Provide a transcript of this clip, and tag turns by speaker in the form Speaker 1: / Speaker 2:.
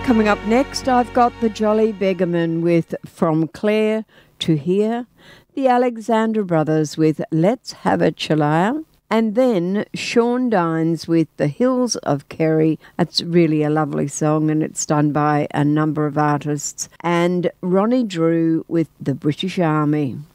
Speaker 1: Coming up next, I've got the Jolly Beggarmen with From Clare to Here, the Alexander Brothers with Let's Have a Chilaya, and then Sean Dines with The Hills of Kerry. That's really a lovely song, and it's done by a number of artists, and Ronnie Drew with The British Army.